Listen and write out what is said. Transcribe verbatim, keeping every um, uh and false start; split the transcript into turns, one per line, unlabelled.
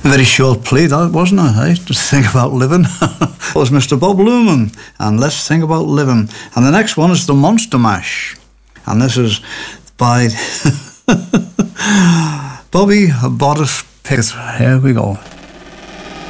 A very short play that, wasn't it? Eh? Just think about living. It was Mister Bob Luman, and Let's Think About Living. And the next one is the Monster Mash, and this is by Bobby Boris Pickett. Here we go.